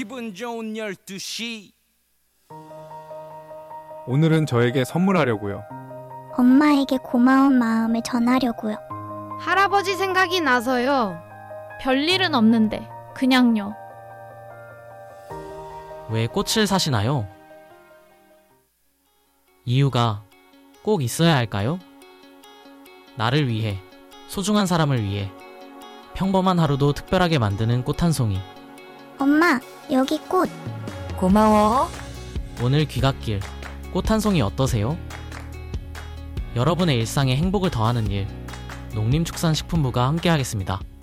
기분 좋은 12시. 오늘은 저에게 선물하려고요. 엄마에게 고마운 마음을 전하려고요. 할아버지 생각이 나서요. 별일은 없는데 그냥요. 왜 꽃을 사시나요? 이유가 꼭 있어야 할까요? 나를 위해, 소중한 사람을 위해 평범한 하루도 특별하게 만드는 꽃 한 송이. 엄마, 여기 꽃. 고마워. 오늘 귀갓길 꽃 한 송이 어떠세요? 여러분의 일상에 행복을 더하는 일, 농림축산식품부가 함께하겠습니다.